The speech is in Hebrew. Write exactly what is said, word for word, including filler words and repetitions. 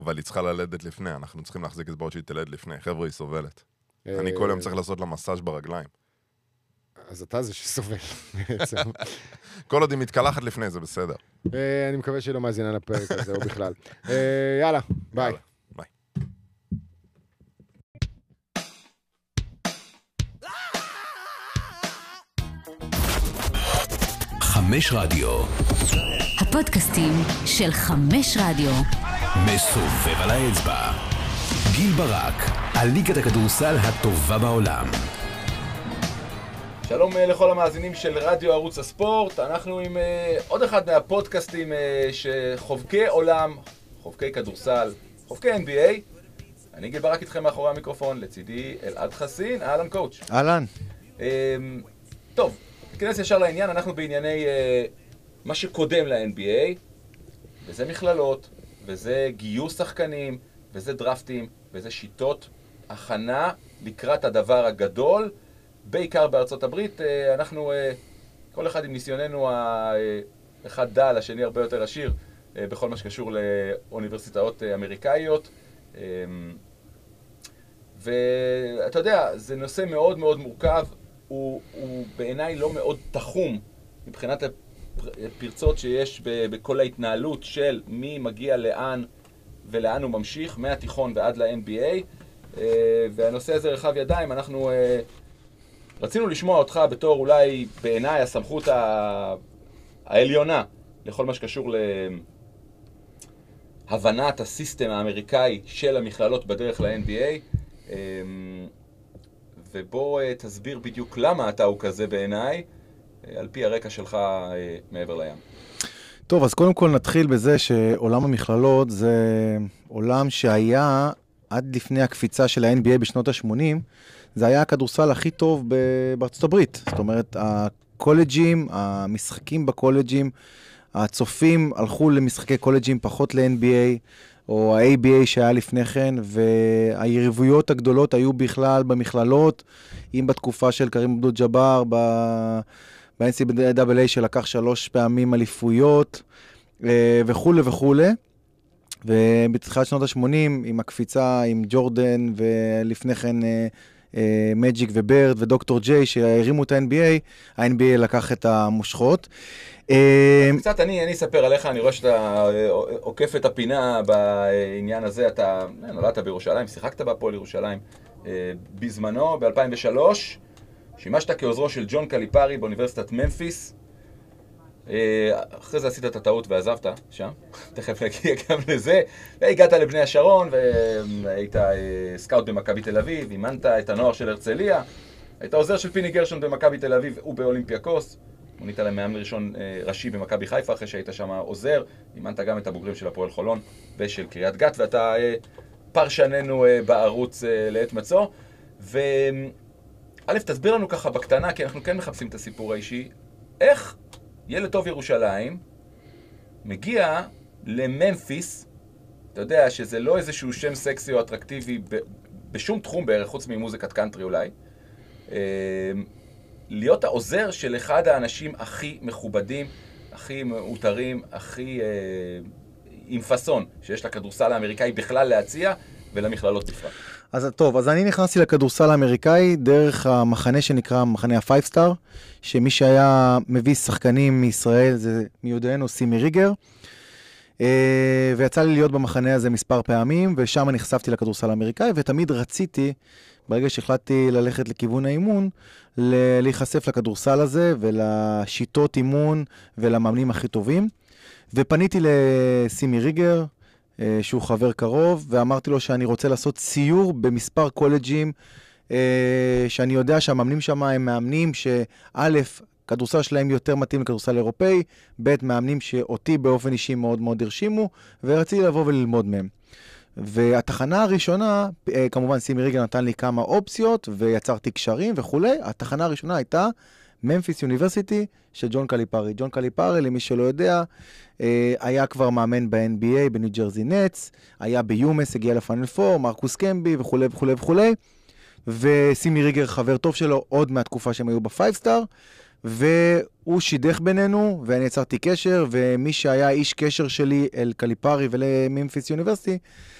אבל היא צריכה ללדת לפני, אנחנו צריכים להחזיק אצבעות שהיא תלד לפני. חבר'ה, היא סובלת. אני כל יום צריך לעשות לה מסאז' ברגליים. אז אתה זה שסובל בעצם. כל עוד היא מתקלחת לפני, זה בסדר. אני מקווה שהיא לא מאזינה לפרק הזה, או בכלל. יאללה, ביי. ביי. חמש רדיו. הפודקאסטים של חמש רדיו. מסובב על האצבע. גיל ברק, הליגת הכדורסל הטובה בעולם. שלום לכל המאזינים של רדיו ערוץ הספורט, אנחנו עם uh, עוד אחד מהפודקאסטים uh, שחובקי עולם, חובקי כדורסל, חובקי אן בי איי. אני גיל ברק איתכם מאחורי המיקרופון, לצידי אלעד חסין, אהלן קואוץ'. אהלן. Um, טוב, ניכנס ישר לעניין, אנחנו בענייני uh, מה שקודם ל-אן בי איי, וזה מכללות, וזה גיוס שחקנים, וזה דרפטים, וזה שיטות הכנה לקראת הדבר הגדול, בעיקר בארצות הברית. אנחנו, כל אחד עם ניסיוננו, אחד דל, השני הרבה יותר עשיר, בכל מה שקשור לאוניברסיטאות אמריקאיות. ואתה יודע, זה נושא מאוד מאוד מורכב, הוא, הוא בעיניי לא מאוד תחום, מבחינת הפרצות שיש בכל ההתנהלות של מי מגיע לאן ולאן הוא ממשיך, מהתיכון ועד ל-אן בי איי. והנושא הזה רחב ידיים, אנחנו רצינו לשמוע אותך בתור אולי בעיניי הסמכות העליונה לכל מה שקשור להבנת הסיסטם האמריקאי של המכללות בדרך ל-אן בי איי, ובוא תסביר בדיוק למה אתה הוא כזה בעיניי, על פי הרקע שלך מעבר לים. טוב, אז קודם כל נתחיל בזה שעולם המכללות זה עולם שהיה עד לפני הקפיצה של ה-אן בי איי בשנות ה-שמונים, זה היה הכדורסל הכי טוב בארצות הברית. זאת אומרת, הקולג'ים, המשחקים בקולג'ים, הצופים הלכו למשחקי קולג'ים פחות ל-אן בי איי, או ה-איי בי איי שהיה לפני כן, והיריבויות הגדולות היו בכלל במכללות, אם בתקופה של קרים אבדול ג'אבר, ב-אן סי דאבל איי שלקח שלוש פעמים אליפויות, וכו' וכו'. ובתחילת שנות ה-שמונים, עם הקפיצה, עם ג'ורדן, ולפני כן מג'יק וברד ודוקטור ג'יי, שהרימו את ה-אן בי איי, ה-אן בי איי לקח את המושכות. קצת אני, אני אספר עליך, אני רואה שאתה עוקף את הפינה בעניין הזה, אתה נולדת בירושלים, שיחקת בהפועל ירושלים בזמנו, ב-אלפיים ושלוש, שימשת כעוזרו של ג'ון קליפרי באוניברסיטת ממפיס, אחרי זה עשית את הטעות ועזבת שם, תכף נגיע גם לזה, והגעת לבני השרון והיית סקאוט במכבי תל אביב, אימנת את הנוער של הרצליה, היית עוזר של פיני גרשון במכבי תל אביב ובאולימפיאקוס, מונית למאמן ראשון ראשי במכבי חיפה אחרי שהיית שם עוזר, אימנת גם את הבוגרים של הפועל חולון ושל קריית גת, ואתה פרשננו בערוץ לעת מצוא. וא', תסביר לנו ככה בקטנה, כי אנחנו כן מחפשים את הסיפור האישי, איך ילד טוב ירושלים מגיע לממפיס, אתה יודע שזה לא איזשהו שם סקסי או אטרקטיבי ב- בשום תחום בערך, חוץ ממוזיקת קאנטרי אולי, להיות העוזר של אחד האנשים הכי מכובדים, הכי מאותרים, הכי אה, עם פסון, שיש לכדורסל האמריקאי בכלל להציע, ולמכללות בפרט. אז טוב, אז אני נכנסתי לכדורסל האמריקאי דרך המחנה שנקרא מחנה ה-פייב סטאר, שמי שהיה מביא שחקנים מישראל זה מיודענו סימי ריגר, ויצא לי להיות במחנה הזה מספר פעמים, ושם נחשפתי לכדורסל האמריקאי, ותמיד רציתי, ברגע שהחלטתי ללכת לכיוון האימון, להיחשף לכדורסל הזה, ולשיטות אימון, ולמאמנים הכי טובים. ופניתי לסימי ריגר, שהוא חבר קרוב, ואמרתי לו שאני רוצה לעשות סיור במספר קולג'ים, שאני יודע שהמאמנים שם הם מאמנים שא', כדורסל שלהם יותר מתאים לכדורסל אירופאי, ב', מאמנים שאותי באופן אישי מאוד מאוד הרשימו, ורציתי לבוא וללמוד מהם. והתחנה הראשונה, כמובן סימי ריגר נתן לי כמה אופציות, ויצרתי קשרים וכו'. התחנה הראשונה הייתה ממפיס יוניברסיטי של ג'ון קליפרי. ג'ון קליפרי, למי שלא יודע, היה כבר מאמן ב-אן בי איי, בניו ג'רזי נטס, היה ביומס, הגיע לפאנל פור, מרקוס קמבי וכו' וכו' וכו'. וסימי ריגר חבר טוב שלו עוד מהתקופה שהם היו בפייב סטאר, והוא שידך בינינו, ואני יצרתי קשר, ומי שהיה איש קשר שלי אל קליפרי ולממפיס יוניברסיטי,